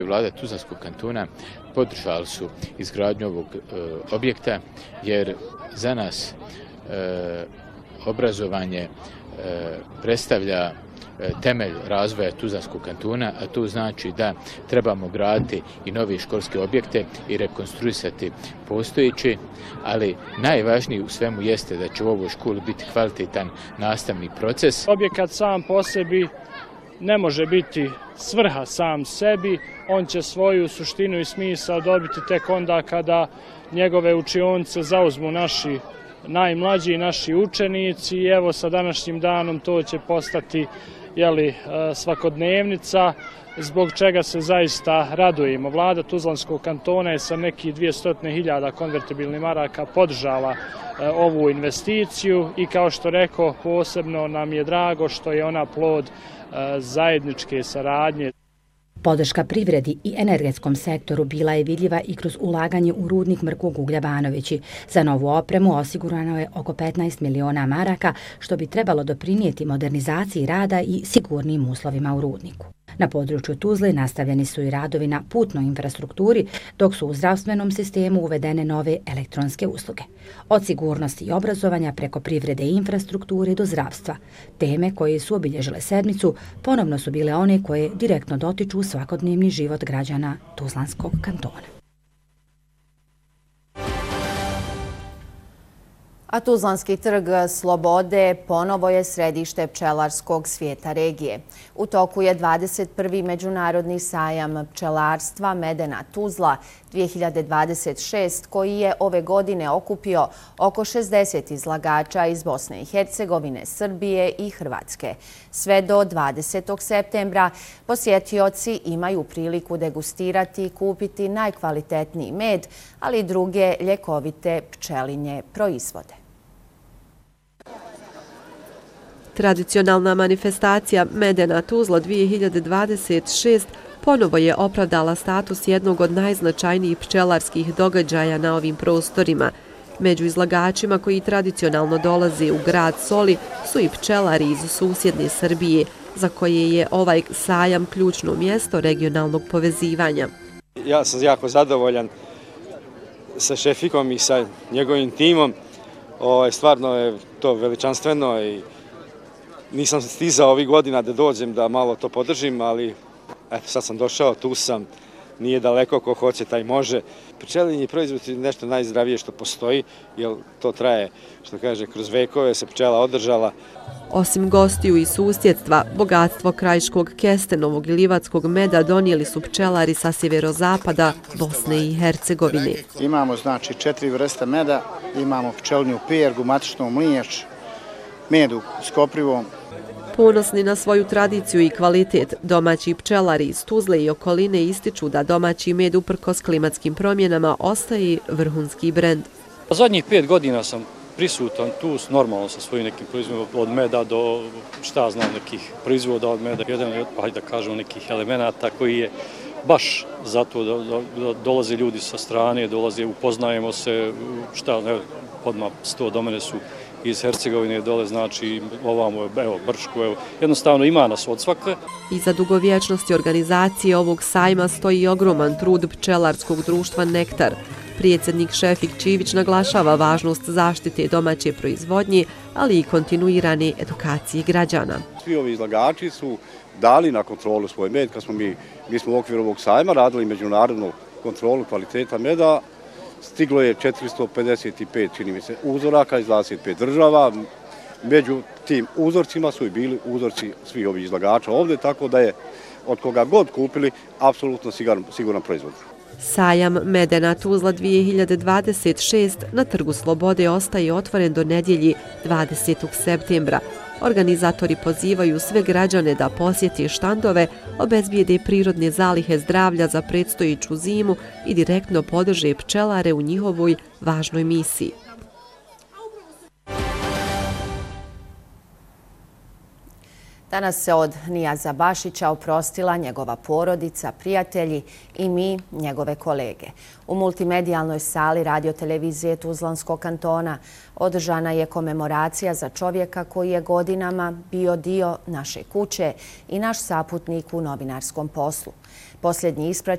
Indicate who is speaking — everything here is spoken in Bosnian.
Speaker 1: Vlada Tuzlanskog kantona podržali su izgradnju ovog objekta jer za nas obrazovanje predstavlja temelj razvoja Tuzlanskog kantona, a to znači da trebamo graditi i nove školske objekte i rekonstruisati postojeće, ali najvažnije u svemu jeste da će u ovoj školi biti kvalitetan nastavni proces.
Speaker 2: Objekat sam po sebi ne može biti svrha sam sebi, on će svoju suštinu i smisao dobiti tek onda kada njegove učionice zauzmu naši najmlađi, naši učenici i evo sa današnjim danom to će postati svakodnevnica, zbog čega se zaista radujemo. Vlada Tuzlanskog kantona je sa nekih 200.000 konvertibilnih maraka podržala ovu investiciju i kao što rekao, posebno nam je drago što je ona plod zajedničke saradnje.
Speaker 3: Podrška privredi i energetskom sektoru bila je vidljiva i kroz ulaganje u rudnik mrkvog uglja Banovići. Za novu opremu osigurano je oko 15 miliona maraka, što bi trebalo doprinijeti modernizaciji rada i sigurnim uslovima u rudniku. Na području Tuzle nastavljeni su i radovi na putnoj infrastrukturi, dok su u zdravstvenom sistemu uvedene nove elektronske usluge. Od sigurnosti i obrazovanja preko privrede i infrastrukture do zdravstva. Teme koje su obilježile sedmicu ponovno su bile one koje direktno dotiču svakodnevni život građana Tuzlanskog kantona.
Speaker 4: A Tuzlanski trg Slobode ponovo je središte pčelarskog svijeta regije. U toku je 21. Međunarodni sajam pčelarstva Medena Tuzla 2026, koji je ove godine okupio oko 60 izlagača iz Bosne i Hercegovine, Srbije i Hrvatske. Sve do 20. septembra posjetioci imaju priliku degustirati i kupiti najkvalitetniji med, ali i druge ljekovite pčelinje proizvode.
Speaker 5: Tradicionalna manifestacija Medena Tuzla 2026 ponovo je opravdala status jednog od najznačajnijih pčelarskih događaja na ovim prostorima. Među izlagačima koji tradicionalno dolaze u grad Soli su i pčelari iz susjedne Srbije, za koje je ovaj sajam ključno mjesto regionalnog povezivanja.
Speaker 6: Ja sam jako zadovoljan sa šefikom i sa njegovim timom. Stvarno je to veličanstveno i nisam stizao ovih godina da dođem da malo to podržim, ali sad sam došao, tu sam, nije daleko, ko hoće taj može. Pčelinji proizvod je nešto najzdravije što postoji, jer to traje, što kaže, kroz vekove se pčela održala.
Speaker 5: Osim gostiju i susjedstva, bogatstvo krajiškog kestenovog i livatskog meda donijeli su pčelari sa sjeverozapada Bosne i Hercegovine.
Speaker 7: Imamo znači 4 vrste meda, imamo pčelinju pergu, matičnu mlijeć, medu s koprivom.
Speaker 5: Ponosni na svoju tradiciju i kvalitet, domaći pčelari iz Tuzle i okoline ističu da domaći med uprkos klimatskim promjenama ostaje vrhunski brend.
Speaker 8: Zadnjih 5 godina sam prisutan tu normalno sa svojim nekim proizvodima od meda do nekih proizvoda od meda. Jedan je, da kažem, nekih elemenata koji je baš zato da dolaze ljudi sa strane, upoznajemo se, odmah 100 do mene su iz Hercegovine dole, znači ovamo, Brčko, jednostavno ima nas od svakve.
Speaker 5: Iza dugovječnosti organizacije ovog sajma stoji ogroman trud pčelarskog društva Nektar. Predsjednik Šefik Čivić naglašava važnost zaštite domaće proizvodnje, ali i kontinuirane edukacije građana.
Speaker 9: Svi ovi izlagači su dali na kontrolu svoj med, kad smo mi smo u okviru ovog sajma radili međunarodnu kontrolu kvaliteta meda. Stiglo je 455, čini mi se, uzoraka iz 25 država. Među tim uzorcima su i bili uzorci svih ovih izlagača ovdje, tako da je od koga god kupili apsolutno siguran proizvod.
Speaker 5: Sajam Medena Tuzla 2026 na Trgu Slobode ostaje otvoren do nedjelji 20. septembra. Organizatori pozivaju sve građane da posjete štandove, obezbijede prirodne zalihe zdravlja za predstojeću zimu i direktno podrže pčelare u njihovoj važnoj misiji.
Speaker 4: Danas se od Nijaza Bašića oprostila njegova porodica, prijatelji i mi, njegove kolege. U multimedijalnoj sali radiotelevizije Tuzlanskog kantona održana je komemoracija za čovjeka koji je godinama bio dio naše kuće i naš saputnik u novinarskom poslu. Posljednji ispraćaj